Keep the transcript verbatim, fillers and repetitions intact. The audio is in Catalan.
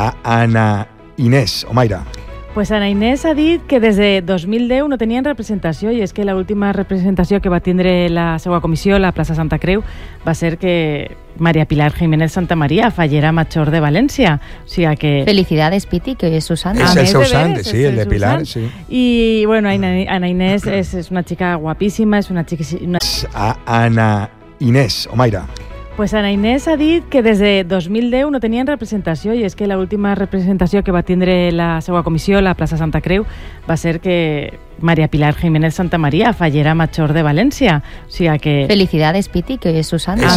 a Ana Inés Omaira. Pues Ana Inés ha dit que des de dos mil deu no tenien representació i és que l'última representació que va tindre la seva comissió a la plaça Santa Creu va ser que María Pilar Jiménez Santamaría, fallera major de València. O sigui que... Felicidades, Piti, que hoy es su santo. Es A el més seu de sant, veres, sí, és el de seu Pilar, sant. sí. I, bueno, Ana, Ana Inés és, és una xica guapíssima, és una xica... Una... A Ana Inés Omaira. Pues Ana Inés ha dit que des de dos mil deu no tenien representació i és que l'última representació que va tindre la seva comissió a la plaça Santa Creu va ser que María Pilar Jiménez Santamaría, fallera major de València. O sigui que... Felicidades, Piti, que hoy es su santo.